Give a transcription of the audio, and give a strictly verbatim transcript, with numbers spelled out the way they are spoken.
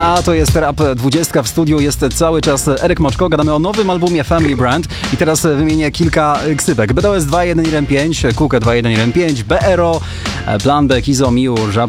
A to jest Rap dwadzieścia, w studiu jest cały czas Eryk Moczko, gadamy o nowym albumie Family Brand i teraz wymienię kilka ksywek. B D O S dwa jeden jeden pięć, Kukę dwa jeden jeden pięć, B R O, Plan B, Kizo, Miur, Żab